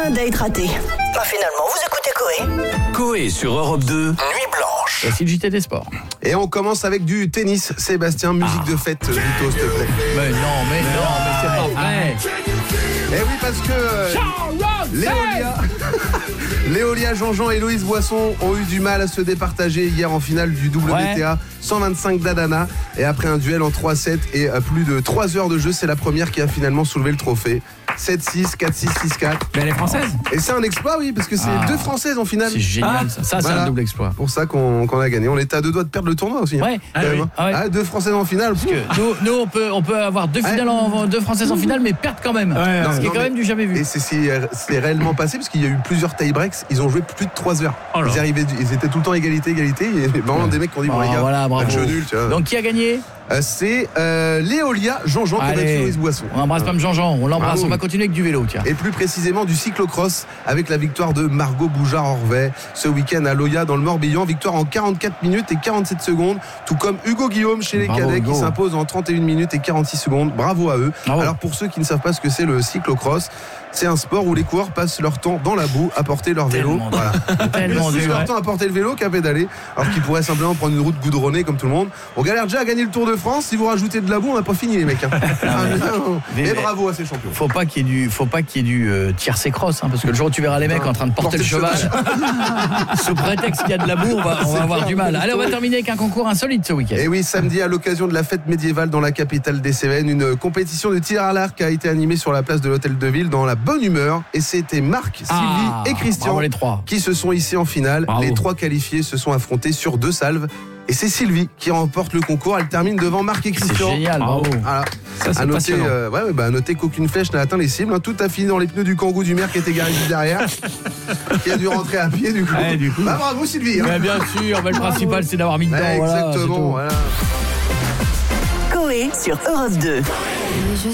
un date raté. Finalement, vous écoutez Coé. Coé sur Europe 2, Nuit Blanche. Voici le JT des sports. Et on commence avec du tennis. Sébastien, musique de fête, Vito, s'il te plaît. Mais non, c'est pas vrai. Eh oui, parce que Léolia Jean-Jean et Loïs Boisson ont eu du mal à se départager hier en finale du WTA 125 d'Adana. Et après un duel en 3-7 et plus de 3 heures de jeu, c'est la première qui a finalement soulevé le trophée. 7-6, 4-6, 6-4. Mais elle est française. Et c'est un exploit, oui, parce que c'est 2 Françaises en finale. C'est génial, ça. Ça, c'est Voilà. un double exploit. Pour ça qu'on a gagné. On était à 2 doigts de perdre le tournoi aussi. Ouais. Quand même, hein. 2 Françaises en finale. Parce que nous on peut avoir 2 finales deux françaises en finale, mais perdre quand même. Ce qui est quand même du jamais vu. Et c'est réellement passé parce qu'il y a eu plusieurs tie-breaks. Ils ont joué plus de 3 heures. Ils étaient tout le temps égalité. Et vraiment des mecs qui ont dit bon les gars, voilà, bravo. match nul, tu vois. Donc qui a gagné? C'est Léolia Jean-Jean qui a battu Loïs Boisson. On embrasse Mme Jean-Jean, on l'embrasse. Bravo. On va continuer avec du vélo, tiens. Et plus précisément du cyclocross avec la victoire de Margot Boujard-Orvet ce week-end à Loya dans le Morbihan. Victoire en 44 minutes et 47 secondes, tout comme Hugo Guillaume chez les cadets qui s'impose en 31 minutes et 46 secondes. Bravo à eux. Bravo. Alors pour ceux qui ne savent pas ce que c'est le cyclocross, c'est un sport où les coureurs passent leur temps dans la boue à porter leur vélo. Voilà. Tellement Ils passent dur. leur temps à porter le vélo qu'à pédaler, alors qu'ils pourraient simplement prendre une route goudronnée comme tout le monde. On galère déjà à gagner le Tour de France. Si vous rajoutez de la boue, on n'a pas fini les mecs. Et bravo à ces champions. Faut pas qu'il y ait du tiercé cross, parce que le jour où tu verras les mecs en train de porter le cheval sous prétexte qu'il y a de la boue, on va avoir du mal. Allez, on va terminer avec un concours insolite ce week-end. Et oui, samedi à l'occasion de la fête médiévale dans la capitale des Cévennes, une compétition de tir à l'arc a été animée sur la place de l'Hôtel de Ville dans la bonne humeur. Et c'était Marc, Sylvie et Christian les 3 qui se sont hissés en finale. Bravo. Les 3 qualifiés se sont affrontés sur 2 salves. Et c'est Sylvie qui remporte le concours. Elle termine devant Marc et Christian. C'est génial, bravo. Voilà. Ça, c'est passionnant. À noter qu'aucune flèche n'a atteint les cibles. Tout a fini dans les pneus du kangou du maire qui était garé juste derrière, qui a dû rentrer à pied du coup. Bravo Sylvie. Bien sûr, le principal c'est d'avoir mis dedans. Exactement. Voilà. Coé sur Europe 2.